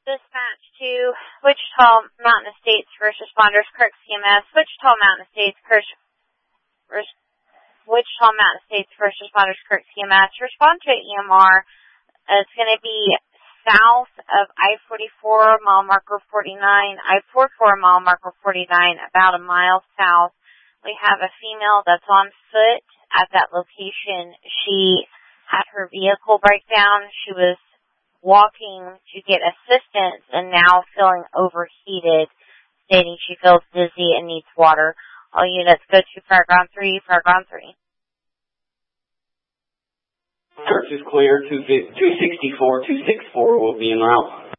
Dispatch to Wichita Mountain Estates First Responders, Kirk CMS, Wichita Mountain Estates First Responders, Kirk CMS. Respond to EMR. It's going to be south of I-44, mile marker 49, I-44, mile marker 49, about a mile south. We have a female that's on foot at that location. She had her vehicle break down. She was walking to get assistance and now feeling overheated, stating she feels dizzy and needs water. All units go to Fairground 3, Fairground 3. Search is clear. 264, 264 will be en route.